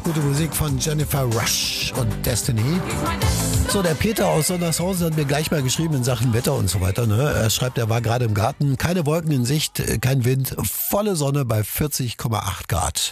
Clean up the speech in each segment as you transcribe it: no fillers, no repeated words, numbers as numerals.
Gute Musik von Jennifer Rush und Destiny. So, der Peter aus Sondershausen hat mir gleich mal geschrieben in Sachen Wetter und so weiter. Ne? Er schreibt, er war gerade im Garten, keine Wolken in Sicht, kein Wind, volle Sonne bei 40,8 Grad.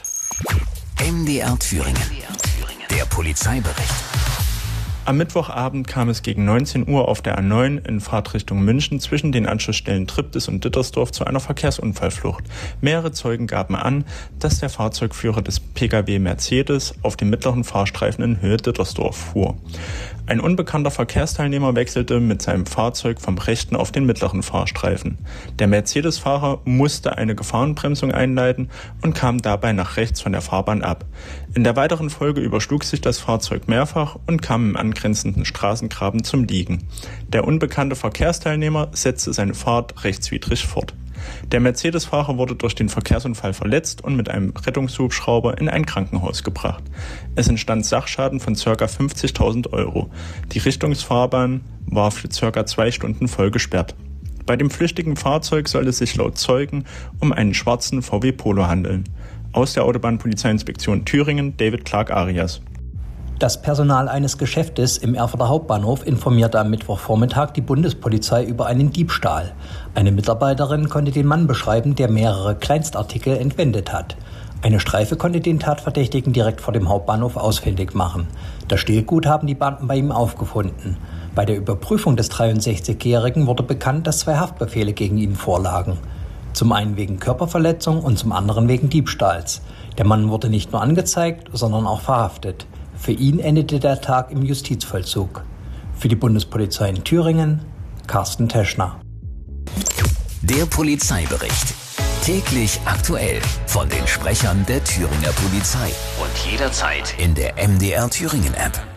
MDR Thüringen. Der Polizeibericht. Am Mittwochabend kam es gegen 19 Uhr auf der A9 in Fahrtrichtung München zwischen den Anschlussstellen Triptis und Dittersdorf zu einer Verkehrsunfallflucht. Mehrere Zeugen gaben an, dass der Fahrzeugführer des Pkw Mercedes auf dem mittleren Fahrstreifen in Höhe Dittersdorf fuhr. Ein unbekannter Verkehrsteilnehmer wechselte mit seinem Fahrzeug vom rechten auf den mittleren Fahrstreifen. Der Mercedes-Fahrer musste eine Gefahrenbremsung einleiten und kam dabei nach rechts von der Fahrbahn ab. In der weiteren Folge überschlug sich das Fahrzeug mehrfach und kam im angrenzenden Straßengraben zum Liegen. Der unbekannte Verkehrsteilnehmer setzte seine Fahrt rechtswidrig fort. Der Mercedes-Fahrer wurde durch den Verkehrsunfall verletzt und mit einem Rettungshubschrauber in ein Krankenhaus gebracht. Es entstand Sachschaden von ca. 50.000 Euro. Die Richtungsfahrbahn war für ca. 2 Stunden voll gesperrt. Bei dem flüchtigen Fahrzeug soll es sich laut Zeugen um einen schwarzen VW Polo handeln. Aus der Autobahnpolizeiinspektion Thüringen, David Clark-Arias. Das Personal eines Geschäftes im Erfurter Hauptbahnhof informierte am Mittwochvormittag die Bundespolizei über einen Diebstahl. Eine Mitarbeiterin konnte den Mann beschreiben, der mehrere Kleinstartikel entwendet hat. Eine Streife konnte den Tatverdächtigen direkt vor dem Hauptbahnhof ausfindig machen. Das Stehlgut haben die Beamten bei ihm aufgefunden. Bei der Überprüfung des 63-Jährigen wurde bekannt, dass 2 Haftbefehle gegen ihn vorlagen. Zum einen wegen Körperverletzung und zum anderen wegen Diebstahls. Der Mann wurde nicht nur angezeigt, sondern auch verhaftet. Für ihn endete der Tag im Justizvollzug. Für die Bundespolizei in Thüringen, Carsten Teschner. Der Polizeibericht. Täglich aktuell von den Sprechern der Thüringer Polizei. Und jederzeit in der MDR Thüringen App.